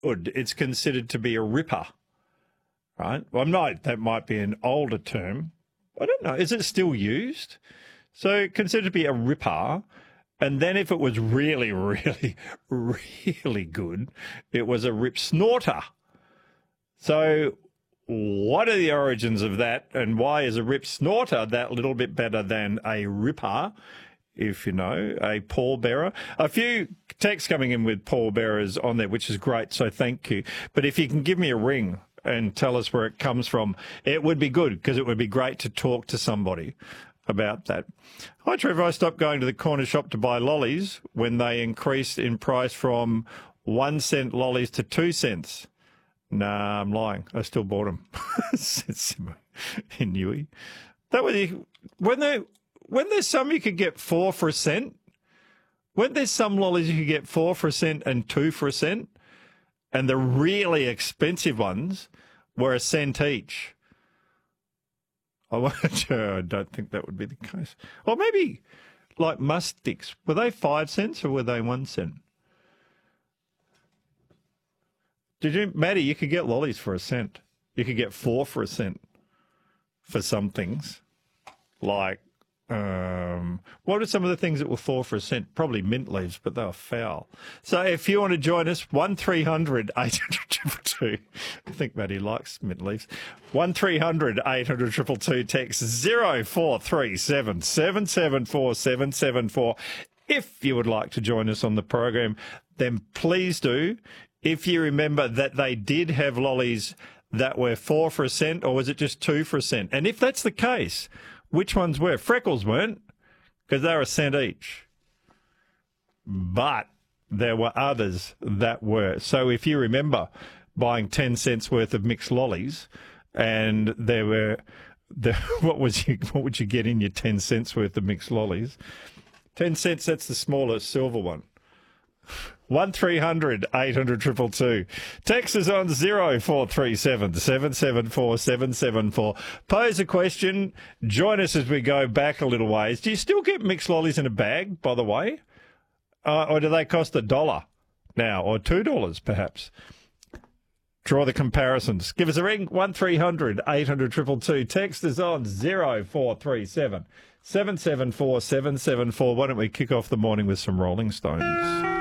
good. It's considered to be a ripper, right? Well, that might be an older term. I don't know. Is it still used? So considered to be a ripper. And then if it was really, really, really good, it was a rip snorter. So what are the origins of that, and why is a rip snorter that little bit better than a ripper, if you know, a pallbearer? A few texts coming in with pallbearers on there, which is great, so thank you. But if you can give me a ring and tell us where it comes from, it would be good, because it would be great to talk to somebody about that. Hi, Trevor. I stopped going to the corner shop to buy lollies when they increased in price from 1 cent lollies to 2 cents. Nah, I'm lying. I still bought them. Said Simon in Newey. That was when there's some you could get 4 for a cent. When there's some lollies you could get 4 for a cent and 2 for a cent, and the really expensive ones were a cent each. I don't think that would be the case. Or maybe like mustics. Were they 5 cents or were they 1 cent? Maddie, you could get lollies for a cent. You could get 4 for a cent for some things. Like, what are some of the things that were 4 for a cent? Probably mint leaves, but they were foul. So if you want to join us, 1300 800 222. I think Maddie likes mint leaves. 1300 800 222. Text 0437 774 774. If you would like to join us on the program, then please do. If you remember that they did have lollies that were 4 for a cent, or was it just 2 for a cent? And if that's the case, which ones were? Freckles weren't, because they were a cent each. But there were others that were. So if you remember buying 10 cents worth of mixed lollies, and what would you get in your 10 cents worth of mixed lollies? 10 cents, that's the smallest silver one. 1300 800 222. Text is on 0437 774 774. Pose a question. Join us as we go back a little ways. Do you still get mixed lollies in a bag, by the way? Or do they cost $1 now, or $2 perhaps? Draw the comparisons. Give us a ring, 1300 800 222. Text is on 0437 774 774. Why don't we kick off the morning with some Rolling Stones?